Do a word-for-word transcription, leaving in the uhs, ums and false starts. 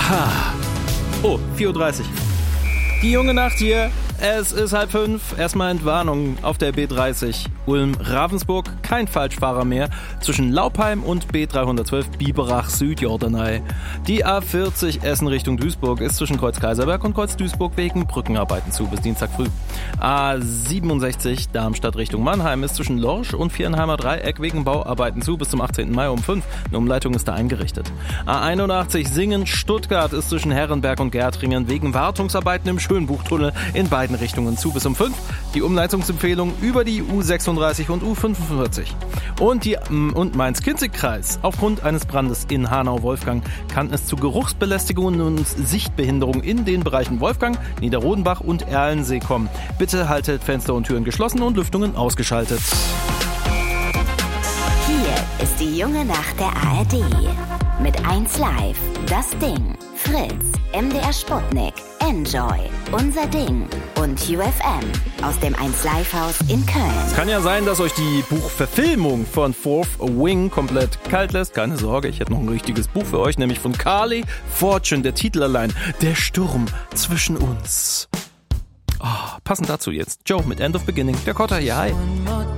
Ha. Oh, vier Uhr dreißig. Die junge Nacht hier. Es ist halb fünf. Erstmal Entwarnung auf der B dreißig. Ulm-Ravensburg, kein Falschfahrer mehr. Zwischen Laupheim und B dreihundertzwölf Biberach-Südjordanei. Die A vierzig Essen Richtung Duisburg ist zwischen Kreuz Kaiserberg und Kreuz Duisburg wegen Brückenarbeiten zu bis Dienstag früh. A siebenundsechzig Darmstadt Richtung Mannheim ist zwischen Lorsch und Vierenheimer Dreieck wegen Bauarbeiten zu bis zum achtzehnten Mai um fünf. Eine Umleitung ist da eingerichtet. A einundachtzig Singen-Stuttgart ist zwischen Herrenberg und Gärtringen wegen Wartungsarbeiten im Schönbuchtunnel in beiden Richtungen zu bis um fünf. Die Umleitungsempfehlung über die U sechsunddreißig und U fünfundvierzig. Und, die, und Mainz-Kinzig-Kreis. Aufgrund eines Brandes in Hanau-Wolfgang kann es zu Geruchsbelästigungen und Sichtbehinderungen in den Bereichen Wolfgang, Niederrodenbach und Erlensee kommen. Bitte haltet Fenster und Türen geschlossen und Lüftungen ausgeschaltet. Hier ist die junge Nacht der A R D. Mit eins Live, Das Ding, Fritz, M D R Sputnik, Enjoy, Unser Ding und U F M aus dem eins Live Haus in Köln. Es kann ja sein, dass euch die Buchverfilmung von Fourth Wing komplett kalt lässt. Keine Sorge, ich hätte noch ein richtiges Buch für euch, nämlich von Carly Fortune, der Titel allein, Der Sturm zwischen uns. Oh, passend dazu jetzt Joe mit End of Beginning. Der Kotter hier, hi.